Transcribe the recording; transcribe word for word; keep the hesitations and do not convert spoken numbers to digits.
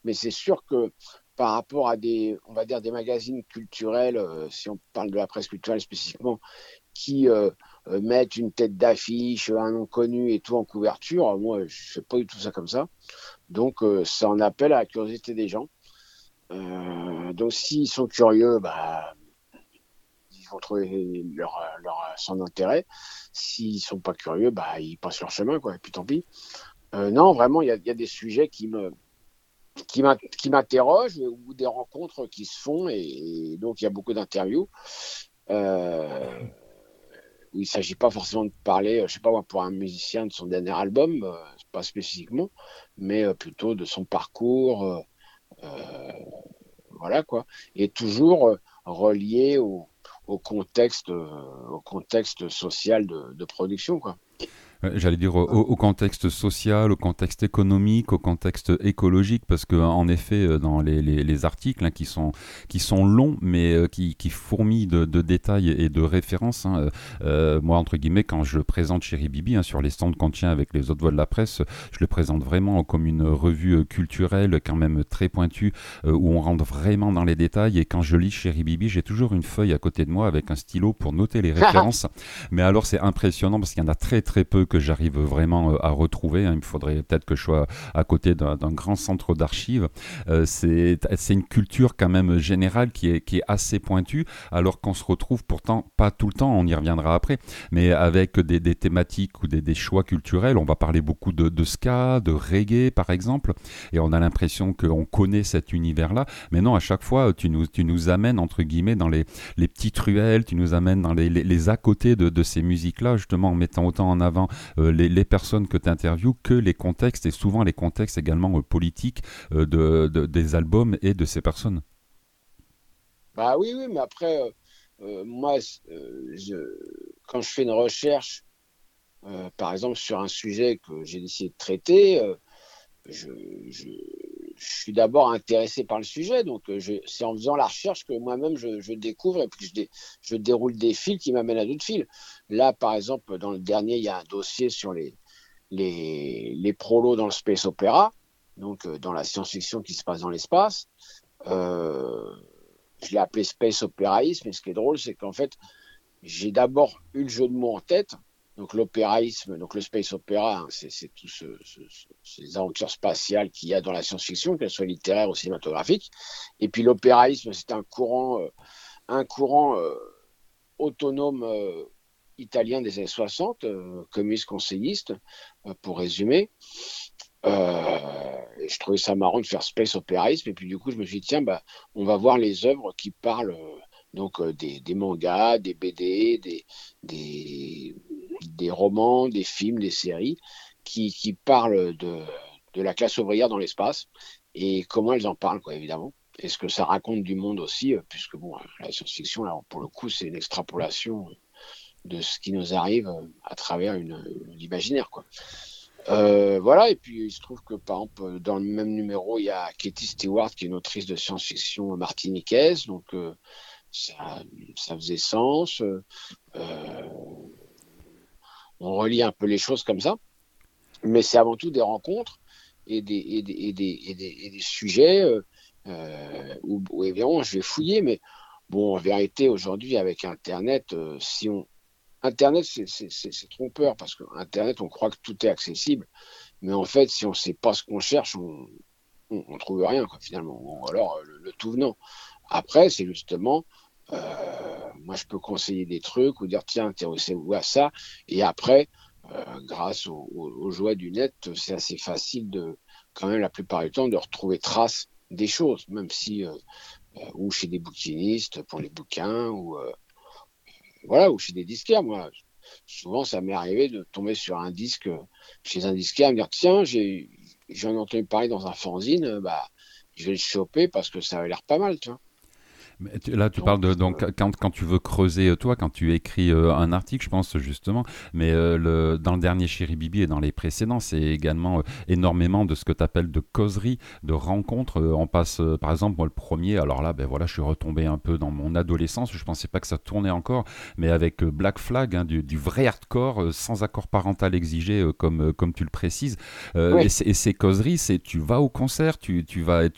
Mais c'est sûr que par rapport à des, on va dire, des magazines culturels, euh, si on parle de la presse culturelle spécifiquement, qui euh, euh, mettent une tête d'affiche, un nom connu et tout en couverture, moi, je fais pas du tout ça comme ça. Donc, euh, ça en appelle à la curiosité des gens. Euh, donc, s'ils sont curieux, bah, ils vont trouver leur, leur, son intérêt. S'ils sont pas curieux, bah, ils passent leur chemin, quoi. Et puis tant pis. Euh, non, vraiment, il y a, y a des sujets qui me, qui m'interrogent ou des rencontres qui se font et, et donc il y a beaucoup d'interviews euh, où il ne s'agit pas forcément de parler, je sais pas moi, pour un musicien de son dernier album, euh, pas spécifiquement, mais euh, plutôt de son parcours, euh, euh, voilà quoi, et toujours euh, relié au, au contexte, euh, au contexte social de, de production quoi. Euh, J'allais dire au, au contexte social, au contexte économique, au contexte écologique, parce que en effet, euh, dans les, les, les articles hein, qui sont qui sont longs, mais euh, qui, qui fourmillent de, de détails et de références. Hein, euh, moi, entre guillemets, quand je présente Chéri Bibi hein, sur les stands qu'on tient avec les autres voix de la presse, je le présente vraiment comme une revue culturelle, quand même très pointue, euh, où on rentre vraiment dans les détails. Et quand je lis Chéri Bibi, j'ai toujours une feuille à côté de moi avec un stylo pour noter les références. Mais alors, c'est impressionnant parce qu'il y en a très très peu que j'arrive vraiment euh, à retrouver. Hein. Il me faudrait peut-être que je sois à côté d'un, d'un grand centre d'archives. Euh, c'est, c'est une culture quand même générale qui est, qui est assez pointue, alors qu'on se retrouve pourtant pas tout le temps, on y reviendra après, mais avec des, des thématiques ou des, des choix culturels. On va parler beaucoup de, de ska, de reggae par exemple, et on a l'impression qu'on connaît cet univers-là. Mais non, à chaque fois, tu nous, tu nous amènes entre guillemets dans les, les petites ruelles, tu nous amènes dans les, les, les à côté de, de ces musiques-là, justement en mettant autant en avant euh, les, les personnes que tu interviews que les contextes, et souvent les contextes également euh, politiques euh, de, de- des albums et de ces personnes. Bah oui, oui, mais après, euh, euh, moi, euh, je, quand je fais une recherche, euh, par exemple, sur un sujet que j'ai décidé de traiter, euh, je, je, je suis d'abord intéressé par le sujet. Donc, euh, je, c'est en faisant la recherche que moi-même, je, je découvre et puis je, dé, je déroule des fils qui m'amènent à d'autres fils. Là, par exemple, dans le dernier, il y a un dossier sur les, les, les prolos dans le space opéra, donc euh, dans la science-fiction qui se passe dans l'espace. Euh, je l'ai appelé space opéraïsme, mais ce qui est drôle, c'est qu'en fait, j'ai d'abord eu le jeu de mots en tête. Donc l'opéraïsme, donc le space opéra, hein, c'est, c'est tout ce, ce, ce, ces aventures spatiales qu'il y a dans la science-fiction, qu'elles soient littéraires ou cinématographiques. Et puis l'opéraïsme, c'est un courant, euh, un courant euh, autonome euh, italien des années soixante, euh, communiste conseilliste, euh, pour résumer. Euh, et je trouvais ça marrant de faire space opéraïsme. Et puis du coup, je me suis dit, tiens, bah, on va voir les œuvres qui parlent euh, donc euh, des, des mangas, des B D, des, des, des romans, des films, des séries qui, qui parlent de, de la classe ouvrière dans l'espace et comment elles en parlent, quoi, évidemment. Et ce que ça raconte du monde aussi, euh, puisque bon, la science-fiction, alors, pour le coup, c'est une extrapolation de ce qui nous arrive euh, à travers une, une l'imaginaire, quoi. Euh, voilà, et puis il se trouve que par exemple, dans le même numéro, il y a Katie Stewart, qui est une autrice de science-fiction martiniquaise, donc euh, ça, ça faisait sens. Euh, on relie un peu les choses comme ça, mais c'est avant tout des rencontres et des, et des, et des, et des, et des sujets euh, euh, où, où, évidemment, je vais fouiller, mais bon, en vérité, aujourd'hui, avec Internet, euh, si on. Internet, c'est, c'est, c'est, c'est trompeur parce que Internet, on croit que tout est accessible. Mais en fait, si on ne sait pas ce qu'on cherche, on ne trouve rien, quoi, finalement. Ou alors le, le tout venant. Après, c'est justement, euh, moi, je peux conseiller des trucs ou dire, tiens, intéressez-vous à ça. Et après, euh, grâce aux au, au joies du net, c'est assez facile de, quand même, la plupart du temps, de retrouver trace des choses, même si, euh, ou chez des bouquinistes pour les bouquins, ou, euh, voilà, ou chez des disquaires. Moi, souvent, ça m'est arrivé de tomber sur un disque chez un disquaire et me dire, tiens, j'ai, j'en ai entendu parler dans un fanzine, bah, je vais le choper parce que ça a l'air pas mal, tu vois. Mais tu- Là, tu Donc, parles de donc euh, quand, quand tu veux creuser euh, toi, quand tu écris euh, un article, je pense justement. Mais euh, le, dans le dernier Chéri Bibi et dans les précédents, c'est également euh, énormément de ce que tu appelles de causeries, de rencontres. Euh, on passe, euh, par exemple, moi le premier. Alors là, ben voilà, je suis retombé un peu dans mon adolescence. Je pensais pas que ça tournait encore, mais avec euh, Black Flag, hein, du, du vrai hardcore, euh, sans accord parental exigé, euh, comme euh, comme tu le précises. Euh, et, oui, c'est- et ces causeries, c'est tu vas au concert, tu tu vas